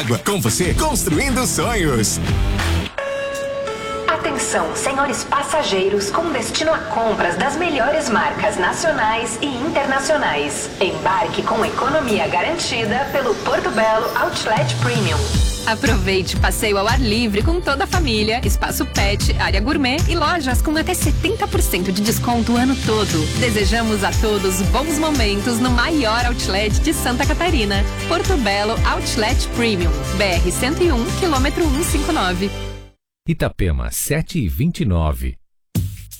Água, com você, construindo sonhos. Atenção, senhores passageiros com destino a compras das melhores marcas nacionais e internacionais. Embarque com economia garantida pelo Porto Belo Outlet Premium. Aproveite passeio ao ar livre com toda a família, espaço pet, área gourmet e lojas com até 70% de desconto o ano todo. Desejamos a todos bons momentos no maior outlet de Santa Catarina. Porto Belo Outlet Premium, BR 101, quilômetro 159. Itapema 7:29.